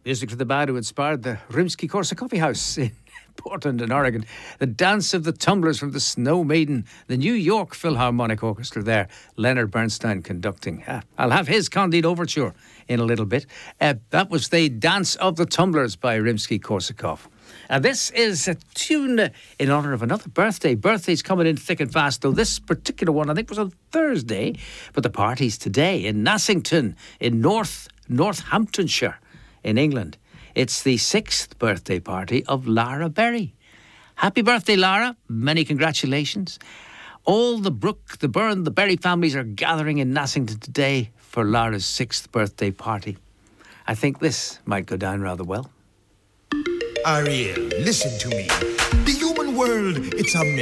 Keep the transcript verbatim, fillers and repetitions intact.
Music for the band who inspired the Rimsky-Korsakov Coffee House in Portland in Oregon. The Dance of the Tumblers from the Snow Maiden. The New York Philharmonic Orchestra there. Leonard Bernstein conducting. Ah, I'll have his Candide Overture in a little bit. Uh, that was the Dance of the Tumblers by Rimsky-Korsakov. And this is a tune in honour of another birthday. Birthday's coming in thick and fast, though this particular one, I think, was on Thursday. But the party's today in Nassington, in North Northamptonshire, in England. It's the sixth birthday party of Lara Berry. Happy birthday, Lara. Many congratulations. All the Brooke, the Byrne, the Berry families are gathering in Nassington today for Lara's sixth birthday party. I think this might go down rather well. Ariel, listen to me. The human world, it's a